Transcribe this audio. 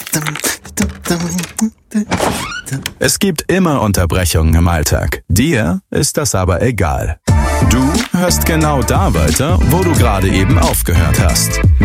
Es gibt immer Unterbrechungen im Alltag. Dir ist das aber egal. Du hörst genau da weiter, wo du gerade eben aufgehört hast.